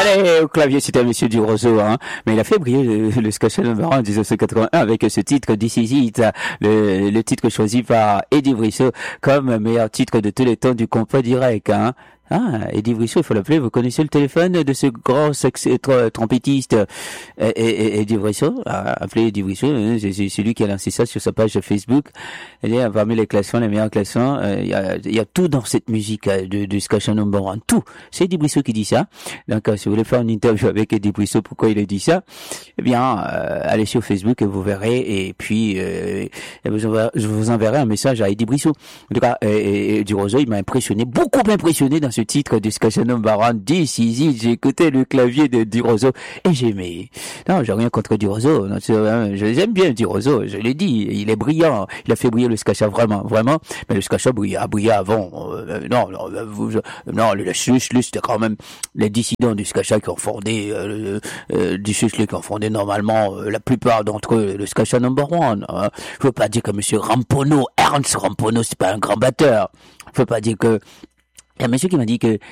Allez, au clavier, c'était Monsieur Durozo, hein. Mais il a fait briller le Scotcha No. 1 en 1981 avec ce titre This Is It, le titre choisi par Eddie Brissot comme meilleur titre de tous les temps du compas direct, hein. Ah, Eddie Brissot, il faut l'appeler. Vous connaissez le téléphone de ce grand trompettiste Eddie Brissot? Appelez Eddie Brissot. C'est lui qui a lancé ça sur sa page Facebook. Et parmi les classements, les meilleurs classements, il y a tout dans cette musique de Scotcha No. 1. Tout. C'est Eddie Brissot qui dit ça. Donc, si vous voulez faire une interview avec Eddie Brissot, pourquoi il a dit ça, eh bien, allez sur Facebook et vous verrez. Et puis, je vous enverrai un message à Eddie Brissot. En tout cas, Durozo, il m'a impressionné, beaucoup impressionné dans ce titre de Scotcha No. 1, This Is It. J'ai écouté le clavier de Durozo et j'ai aimé. Non, j'ai rien contre Durozo. J'aime bien Durozo, je l'ai dit. Il est brillant. Il a fait briller le Scotcha vraiment. Mais le Scotcha a brillé avant. Non, le Schlüssel, c'était quand même les dissidents du Scotcha qui ont fondé, du Schlüssel qui ont fondé normalement, la plupart d'entre eux, le Scotcha No. 1. Je veux pas dire que monsieur Rampono, Ernst Rampono, c'est pas un grand batteur. Je veux pas dire que il y a un monsieur qui m'a dit que